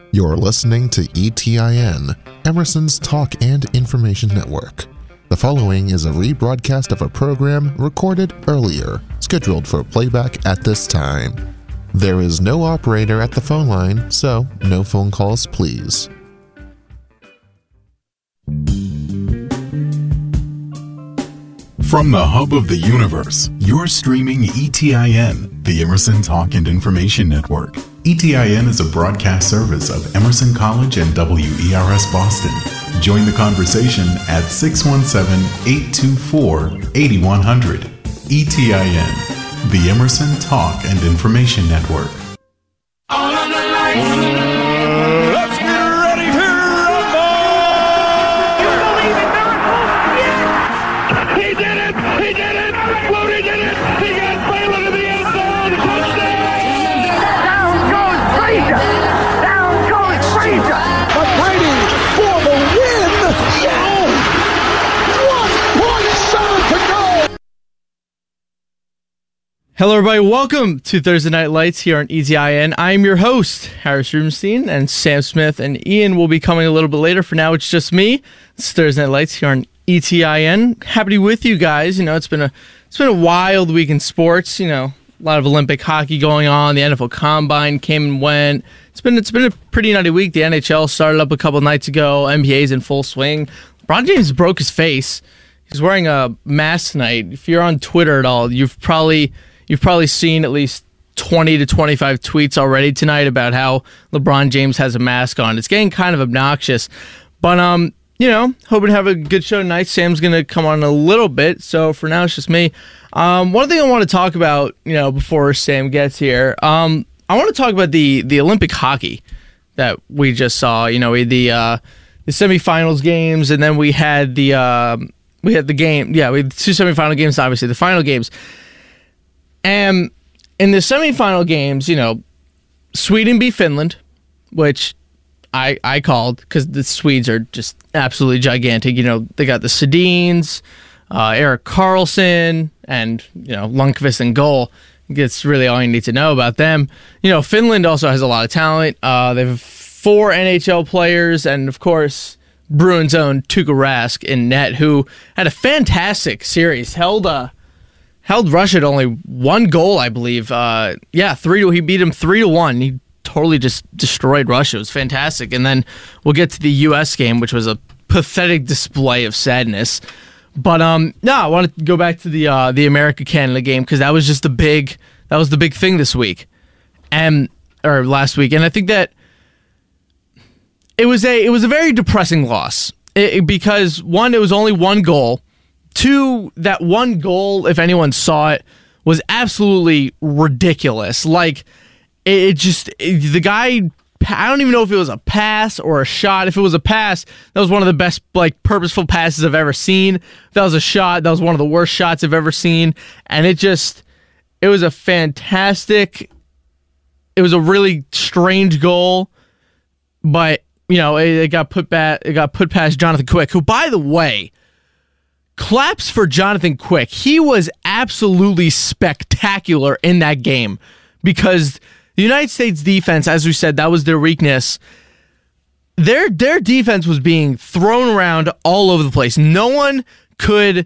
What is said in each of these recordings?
You're listening to ETIN, Emerson's Talk and Information Network. The following is a rebroadcast of a program recorded earlier, scheduled for playback at this time. There is no operator at the phone line, so no phone calls, please. From the hub of the universe, you're streaming ETIN, the Emerson Talk and Information Network. ETIN is a broadcast service of Emerson College and WERS Boston. Join the conversation at 617-824-8100. ETIN, the Emerson Talk and Information Network. All of the lights. Let's get ready to rumble! You believe in miracles? Yeah! He did it! He did it! Flutie did it! He got Baylor to the end zone! Touchdown! Down goes Frazier! Down goes Frazier! But Brady for the win! Yeah! 1.7 to go! Hello, everybody. Welcome to Thursday Night Lights here on ETIN. I'm your host, Harris Rubenstein, and Sam Smith and Ian will be coming a little bit later. For now, it's just me. It's Thursday Night Lights here on ETIN. Happy to be with you guys. You know, it's been a wild week in sports. You know, a lot of Olympic hockey going on. The NFL Combine came and went. It's been a pretty nutty week. The NHL started up a couple nights ago. NBA's in full swing. LeBron James broke his face. He's wearing a mask tonight. If you're on Twitter at all, you've probably seen at least 20 to 25 tweets already tonight about how LeBron James has a mask on. It's getting kind of obnoxious. But, you know, hoping to have a good show tonight. Sam's going to come on a little bit. So for now, it's just me. One thing I want to talk about, you know, before Sam gets here, I want to talk about the Olympic hockey that we just saw. You know, the semifinals games, and then we had the game. Yeah, we had 2 semifinal games, obviously, the final games. And in the semifinal games, you know, Sweden beat Finland, which I called because the Swedes are just absolutely gigantic. You know, they got the Sedins, Erik Karlsson, and, you know, Lundqvist in goal. That's really all you need to know about them. You know, Finland also has a lot of talent. They have 4 NHL players, and, of course, Bruins' own Tuukka Rask in net, who had a fantastic series, held Russia to only 1 goal, I believe. 3-2. He beat him 3-1. He totally just destroyed Russia. It was fantastic. And then we'll get to the U.S. game, which was a pathetic display of sadness. But I want to go back to the America-Canada game because that was just the big thing this week, or last week. And I think that it was a very depressing loss because 1, it was only 1 goal. 2, that 1 goal, if anyone saw it, was absolutely ridiculous. Like, the guy, I don't even know if it was a pass or a shot. If it was a pass, that was one of the best, like, purposeful passes I've ever seen. If that was a shot, that was one of the worst shots I've ever seen. And it was a fantastic, it was a really strange goal, but, you know, it got put past Jonathan Quick, who, by the way, claps for Jonathan Quick. He was absolutely spectacular in that game because the United States defense, as we said, that was their weakness. Their defense was being thrown around all over the place. No one could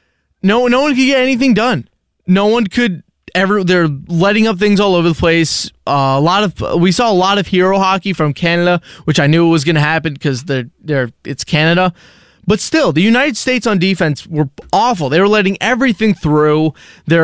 get anything done. No one could ever. They're letting up things all over the place. We saw a lot of hero hockey from Canada, which I knew was going to happen because it's Canada. But still, the United States on defense were awful. They were letting everything through.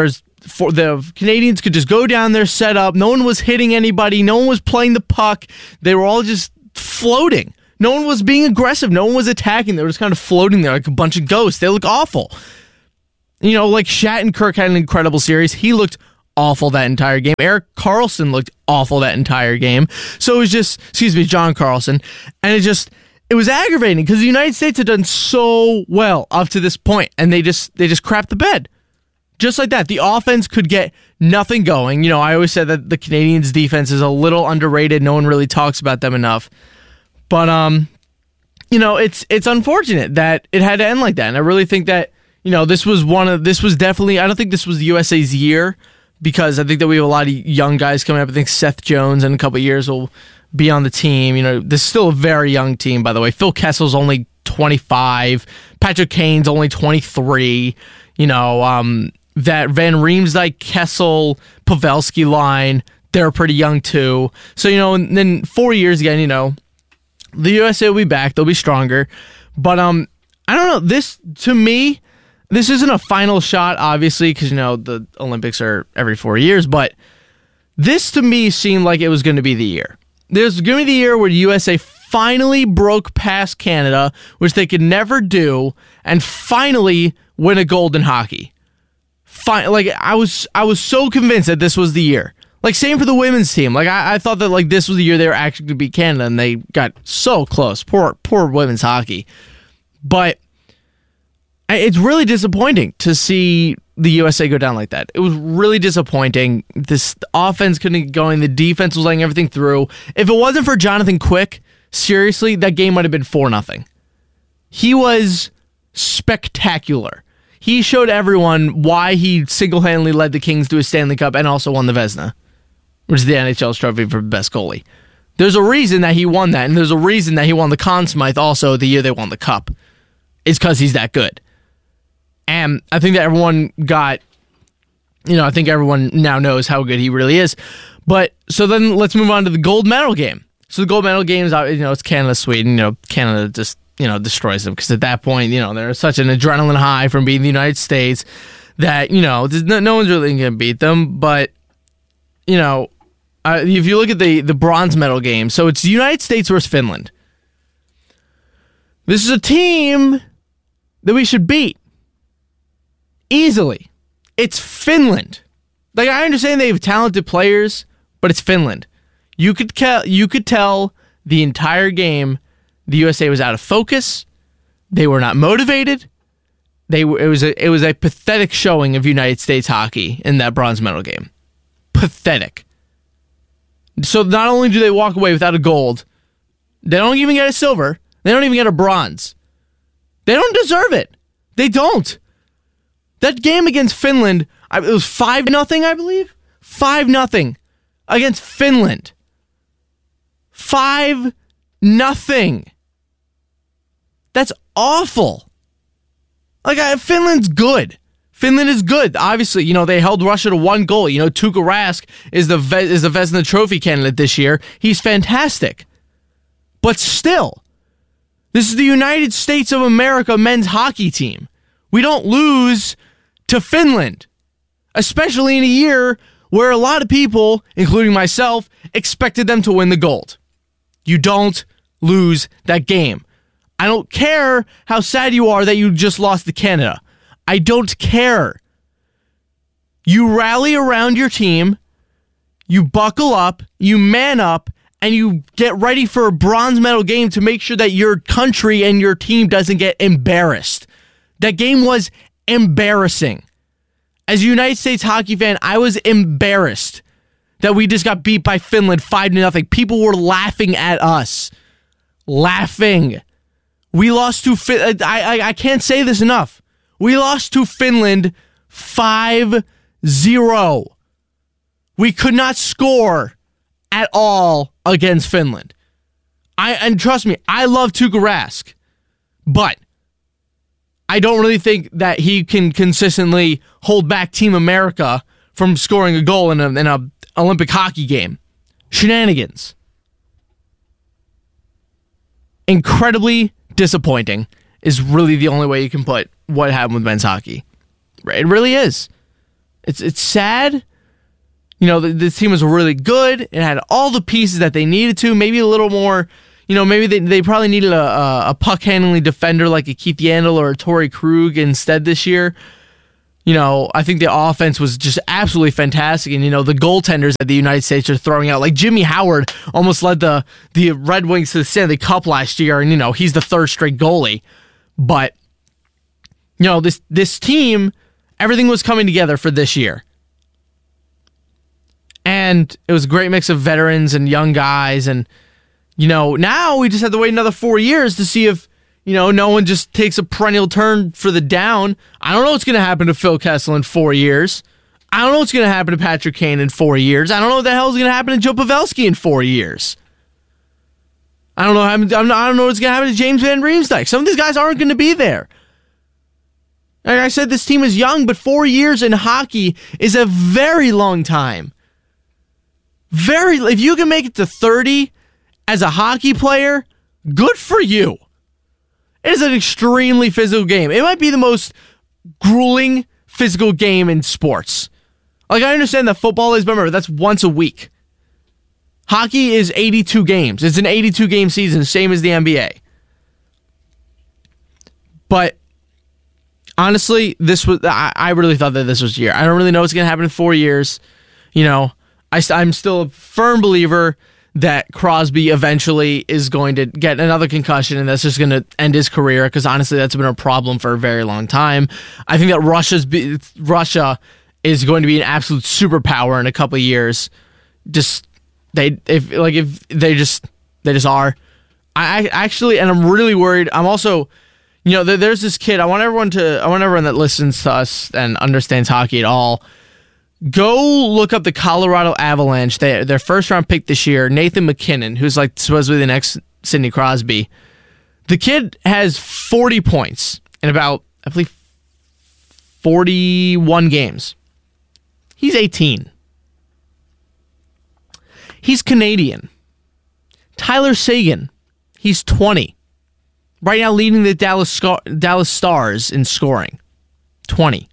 The Canadians could just go down there, set up. No one was hitting anybody. No one was playing the puck. They were all just floating. No one was being aggressive. No one was attacking. They were just kind of floating there like a bunch of ghosts. They look awful. You know, like Shattenkirk had an incredible series. He looked awful that entire game. Erik Karlsson looked awful that entire game. So it was just, John Carlson. And it was aggravating because the United States had done so well up to this point, and they just crapped the bed. Just like that. The offense could get nothing going. You know, I always said that the Canadians' defense is a little underrated. No one really talks about them enough. But, you know, it's unfortunate that it had to end like that. And I really think that, you know, this was definitely, I don't think this was the USA's year because I think that we have a lot of young guys coming up. I think Seth Jones in a couple of years will be on the team. This is still a very young team, by the way. Phil Kessel's only 25. Patrick Kane's only 23. That Van Riemsdyk, Kessel, Pavelski line, they're pretty young too. So, and then 4 years again, the USA will be back. They'll be stronger. But I don't know. This, to me, this isn't a final shot, obviously, because, the Olympics are every 4 years. But this, to me, seemed like it was going to be the year. There's going to be the year where the USA finally broke past Canada, which they could never do, and finally win a gold in hockey. I was so convinced that this was the year. Same for the women's team. I thought that this was the year they were actually going to beat Canada, and they got so close. Poor women's hockey. But it's really disappointing to see the USA go down like that. It was really disappointing. This offense couldn't get going. The defense was letting everything through. If it wasn't for Jonathan Quick, seriously, that game might have been 4-0. He was spectacular. He showed everyone why he single-handedly led the Kings to a Stanley Cup and also won the Vezina, which is the NHL's trophy for best goalie. There's a reason that he won that, and there's a reason that he won the Conn Smythe also the year they won the Cup. It's because he's that good. And I think that everyone I think everyone now knows how good he really is. But, so then let's move on to the gold medal game. So the gold medal game is, it's Canada-Sweden. Canada just, destroys them because at that point, they're such an adrenaline high from beating the United States that, no one's really going to beat them. But, if you look at the bronze medal game, so it's the United States versus Finland. This is a team that we should beat easily. It's Finland. I understand they have talented players, but it's Finland. You could tell the entire game the USA was out of focus. They were not motivated. It was a pathetic showing of United States hockey in that bronze medal game. Pathetic. So not only do they walk away without a gold, they don't even get a silver. They don't even get a bronze. They don't deserve it. They don't. That game against Finland, it was 5-0, I believe. 5-0 against Finland. 5-0. That's awful. Finland's good. Finland is good. Obviously, they held Russia to 1 goal. Tuukka Rask is the Vezina Trophy candidate this year. He's fantastic. But still, this is the United States of America men's hockey team. We don't lose to Finland, especially in a year where a lot of people, including myself, expected them to win the gold. You don't lose that game. I don't care how sad you are that you just lost to Canada. I don't care. You rally around your team, you buckle up, you man up, and you get ready for a bronze medal game to make sure that your country and your team doesn't get embarrassed. That game was embarrassing. As a United States hockey fan, I was embarrassed that we just got beat by Finland 5-0. People were laughing at us. Laughing. We lost to Finland. I can't say this enough. We lost to Finland 5-0. We could not score at all against Finland. And trust me, I love Tuukka Rask, but I don't really think that he can consistently hold back Team America from scoring a goal in a Olympic hockey game. Shenanigans. Incredibly disappointing is really the only way you can put what happened with men's hockey. It really is. It's sad. The team was really good. It had all the pieces that they needed to. Maybe a little more. Maybe they probably needed a puck handling defender like a Keith Yandel or a Torrey Krug instead this year. I think the offense was just absolutely fantastic. And, the goaltenders that the United States are throwing out, like Jimmy Howard almost led the Red Wings to the Stanley Cup last year. And, he's the third straight goalie. But, this team, everything was coming together for this year. And it was a great mix of veterans and young guys. And, now we just have to wait another 4 years to see if, no one just takes a perennial turn for the down. I don't know what's going to happen to Phil Kessel in 4 years. I don't know what's going to happen to Patrick Kane in 4 years. I don't know what the hell is going to happen to Joe Pavelski in 4 years. I don't know. I don't know what's going to happen to James Van Riemsdyk. Some of these guys aren't going to be there. Like I said, this team is young, but 4 years in hockey is a very long time. If you can make it to 30 as a hockey player, good for you. It is an extremely physical game. It might be the most grueling physical game in sports. Like, I understand that football is, but remember, that's once a week. Hockey is 82 games. It's an 82-game season, same as the NBA. But honestly, I really thought that this was the year. I don't really know what's going to happen in 4 years. You know, I'm still a firm believer that Crosby eventually is going to get another concussion, and that's just going to end his career, because honestly, that's been a problem for a very long time. I think that Russia is going to be an absolute superpower in a couple of years. If they just are. I actually, and I'm really worried. I'm also, you know, there's this kid. I want everyone that listens to us and understands hockey at all, go look up the Colorado Avalanche. Their first round pick this year, Nathan McKinnon, who's like supposedly the next Sidney Crosby. The kid has 40 points in about, I believe, 41 games. He's 18. He's Canadian. Tyler Seguin, he's 20. Right now leading the Dallas Stars in scoring. 20.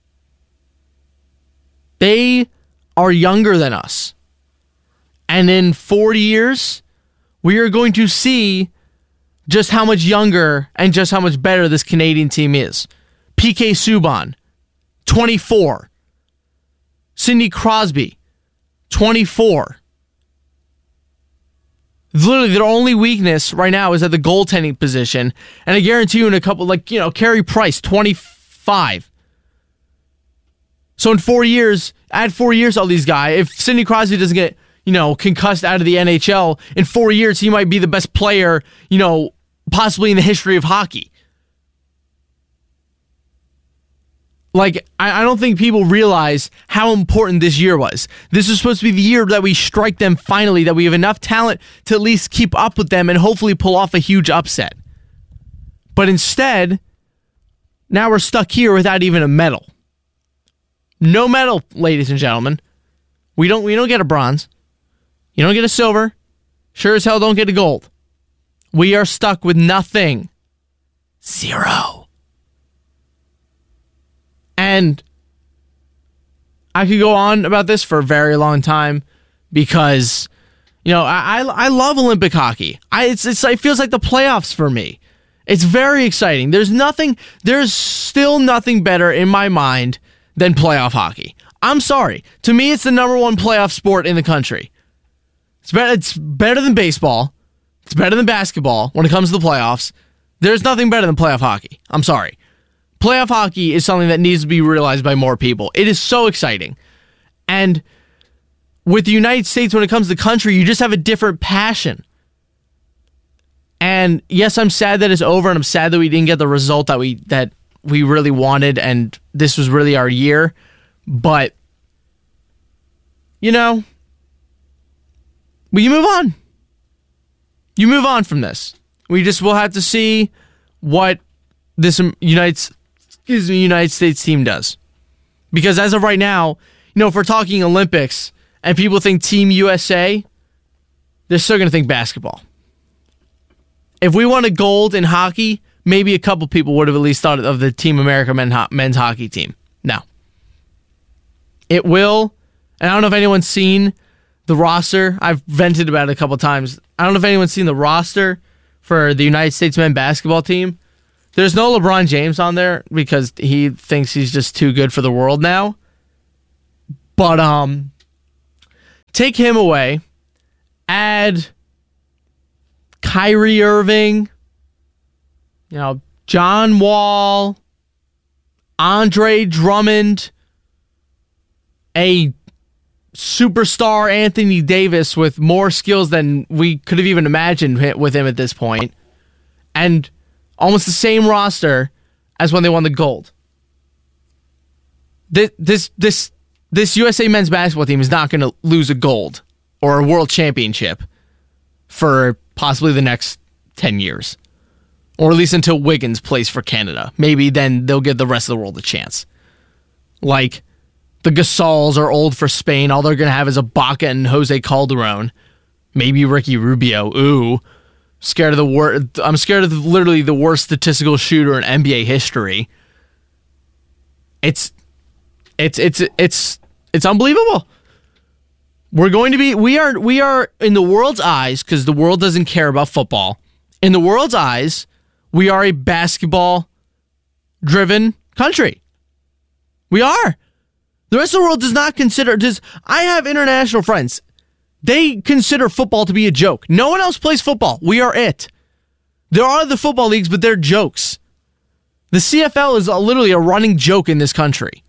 They are younger than us. And in 40 years, we are going to see just how much younger and just how much better this Canadian team is. PK Subban, 24. Sidney Crosby, 24. Literally, their only weakness right now is at the goaltending position. And I guarantee you in a couple, Carey Price, 25. So in 4 years, add 4 years to all these guys. If Sidney Crosby doesn't get, concussed out of the NHL, in 4 years, he might be the best player, possibly in the history of hockey. Like, I don't think people realize how important this year was. This is supposed to be the year that we strike them finally, that we have enough talent to at least keep up with them and hopefully pull off a huge upset. But instead, now we're stuck here without even a medal. No medal, ladies and gentlemen. We don't get a bronze. You don't get a silver. Sure as hell don't get a gold. We are stuck with nothing. Zero. And I could go on about this for a very long time because, I love Olympic hockey. It feels like the playoffs for me. It's very exciting. There's still nothing better in my mind than playoff hockey. I'm sorry. To me, it's the number one playoff sport in the country. It's better than baseball. It's better than basketball when it comes to the playoffs. There's nothing better than playoff hockey. I'm sorry. Playoff hockey is something that needs to be realized by more people. It is so exciting. And with the United States, when it comes to the country, you just have a different passion. And yes, I'm sad that it's over, and I'm sad that we didn't get the result that we really wanted, and this was really our year. But, we move on. You move on from this. We'll have to see what this United States team does. Because as of right now, if we're talking Olympics and people think Team USA, they're still going to think basketball. If we won a gold in hockey, maybe a couple people would have at least thought of the Team America men's hockey team. No. It will, and I don't know if anyone's seen the roster. I've vented about it a couple times. I don't know if anyone's seen the roster for the United States men's basketball team. There's no LeBron James on there because he thinks he's just too good for the world now. But take him away. Add Kyrie Irving, John Wall, Andre Drummond, a superstar Anthony Davis with more skills than we could have even imagined with him at this point, and almost the same roster as when they won the gold. This USA men's basketball team is not going to lose a gold or a world championship for possibly the next 10 years. Or at least until Wiggins plays for Canada. Maybe then they'll give the rest of the world a chance. Like, the Gasols are old for Spain. All they're going to have is Ibaka and Jose Calderon. Maybe Ricky Rubio. Ooh. Scared of the I'm scared of literally the worst statistical shooter in NBA history. It's unbelievable. We are in the world's eyes, because the world doesn't care about football. In the world's eyes, we are a basketball-driven country. We are. The rest of the world does not consider. I have international friends. They consider football to be a joke. No one else plays football. We are it. There are the football leagues, but they're jokes. The CFL is literally a running joke in this country.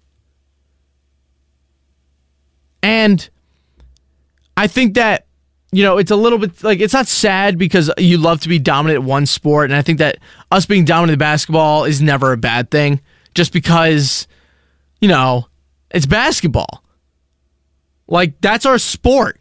And I think that, it's a little bit like, it's not sad because you love to be dominant at one sport. And I think that us being dominant in basketball is never a bad thing, just because, it's basketball. Like, that's our sport.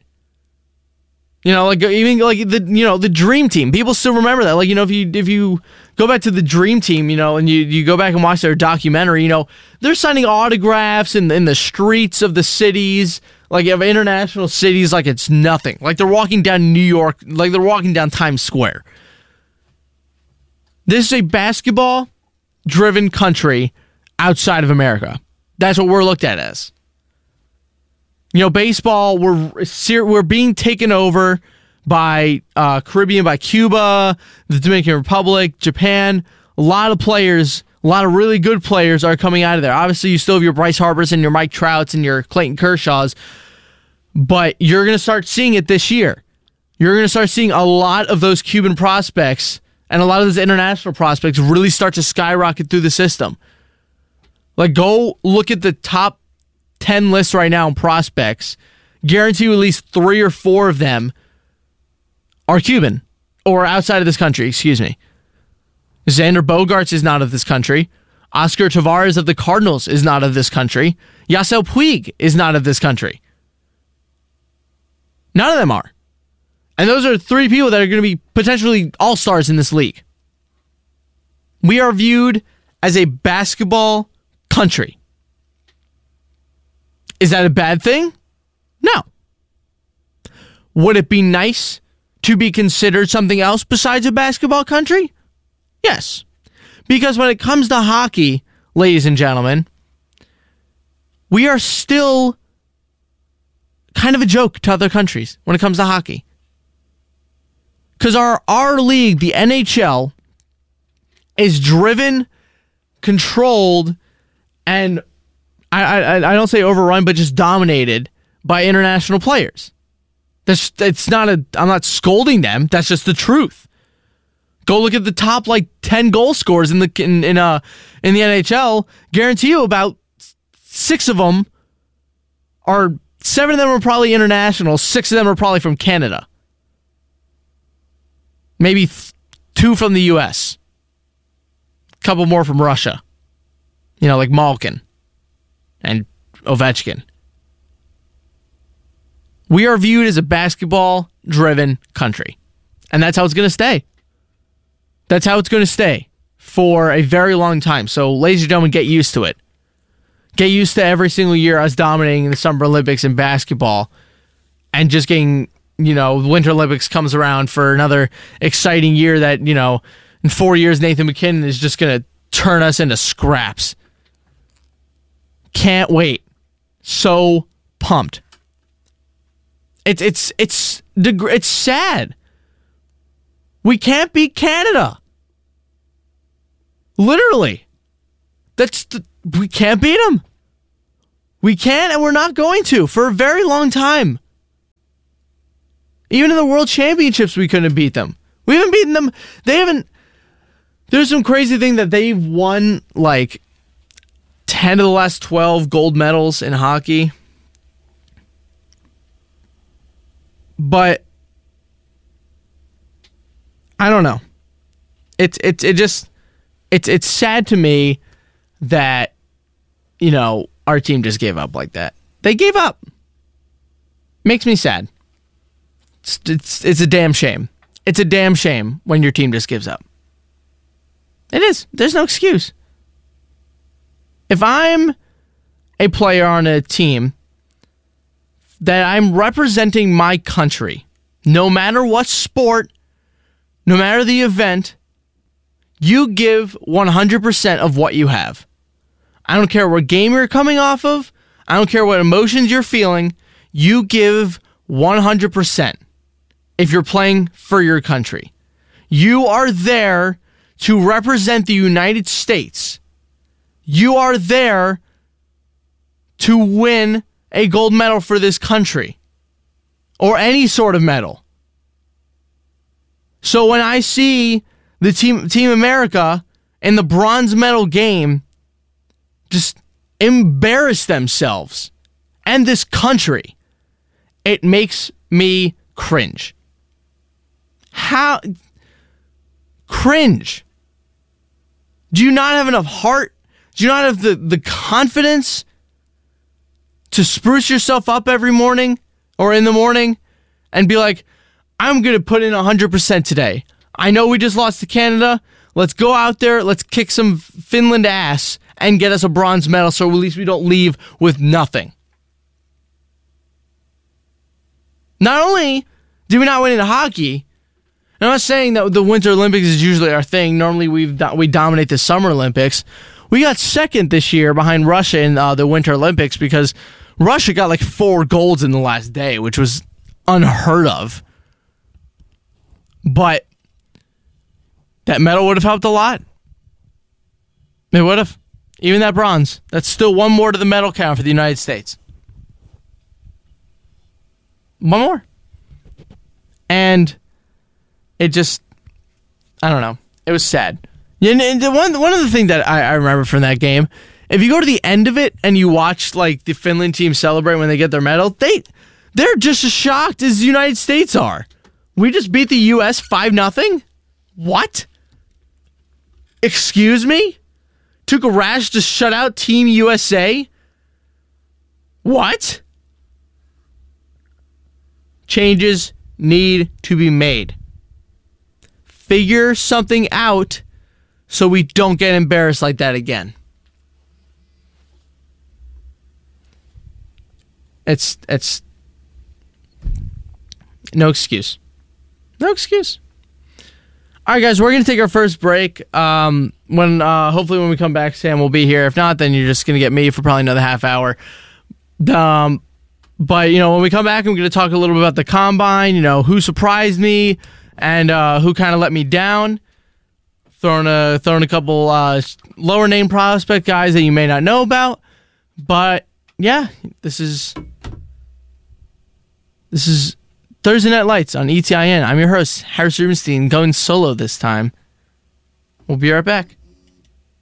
The Dream Team. People still remember that. Like, if you go back to the Dream Team, and you go back and watch their documentary, they're signing autographs in the streets of the cities, like of international cities, like it's nothing. Like they're walking down New York, like they're walking down Times Square. This is a basketball-driven country outside of America. That's what we're looked at as. Baseball, we're being taken over by Caribbean, by Cuba, the Dominican Republic, Japan. A lot of players, a lot of really good players are coming out of there. Obviously, you still have your Bryce Harbors and your Mike Trouts and your Clayton Kershaws, but you're going to start seeing it this year. You're going to start seeing a lot of those Cuban prospects and a lot of those international prospects really start to skyrocket through the system. Like, go look at the top 10 lists right now in prospects. Guarantee you at least 3 or 4 of them are Cuban or outside of this country, excuse me. Xander Bogaerts is not of this country. Oscar Tavares of the Cardinals is not of this country. Yasiel Puig is not of this country. None of them are. And those are 3 people that are going to be potentially all-stars in this league. We are viewed as a basketball country. Is that a bad thing? No. Would it be nice to be considered something else besides a basketball country? Yes. Because when it comes to hockey, ladies and gentlemen, we are still kind of a joke to other countries when it comes to hockey. Because our league, the NHL, is driven, controlled, and I don't say overrun, but just dominated by international players. I'm not scolding them. That's just the truth. Go look at the top 10 goal scorers in the NHL. Guarantee you about 7 of them are probably international. 6 of them are probably from Canada. Maybe 2 from the U.S. A couple more from Russia. Like Malkin and Ovechkin. We are viewed as a basketball-driven country. And that's how it's going to stay. That's how it's going to stay for a very long time. So, ladies and gentlemen, get used to it. Get used to every single year us dominating the Summer Olympics in basketball and just getting, the Winter Olympics comes around for another exciting year that, in 4 years, Nathan McKinnon is just going to turn us into scraps. Can't wait. So pumped. It's sad. We can't beat Canada. Literally. We can't beat them. We can't, and we're not going to for a very long time. Even in the World Championships, we couldn't beat them. We haven't beaten them. They haven't. There's some crazy thing that they've won 10 of the last 12 gold medals in hockey. But I don't know. It's sad to me that our team just gave up like that. They gave up. Makes me sad. It's a damn shame. it's a damn shame when your team just gives up. It is. There's no excuse. If I'm a player on a team that I'm representing my country, no matter what sport, no matter the event, you give 100% of what you have. I don't care what game you're coming off of. I don't care what emotions you're feeling. You give 100% if you're playing for your country. You are there to represent the United States. You are there to win a gold medal for this country or any sort of medal. So when I see the Team America in the bronze medal game just embarrass themselves and this country, it makes me cringe. How? Cringe. Do you not have enough heart? Do you not have the confidence to spruce yourself up every morning or in the morning and be like, I'm going to put in 100% today. I know we just lost to Canada. Let's go out there. Let's kick some Finland ass and get us a bronze medal so at least we don't leave with nothing. Not only did we not win in hockey, and I'm not saying that the Winter Olympics is usually our thing. Normally we dominate the Summer Olympics. We got second this year behind Russia in the Winter Olympics because Russia got like 4 golds in the last day, which was unheard of. But that medal would have helped a lot. It would have. Even that bronze. That's still one more to the medal count for the United States. One more. And it just, I don't know. It was sad. And one of the things that I remember from that game, if you go to the end of it and you watch like the Finland team celebrate when they get their medal, they're just as shocked as the United States are. We just beat the U.S. 5-0? What? Excuse me? Took a rash to shut out Team USA? What? Changes need to be made. Figure something out so we don't get embarrassed like that again. It's no excuse. No excuse. All right, guys, we're going to take our first break. Hopefully when we come back, Sam will be here. If not, then you're just going to get me for probably another half hour. But, when we come back, I'm going to talk a little bit about the Combine, who surprised me and who kind of let me down. Throwing a couple lower name prospect guys that you may not know about. But, yeah, this is Thursday Night Lights on ETIN. I'm your host, Harris Rubenstein, going solo this time. We'll be right back.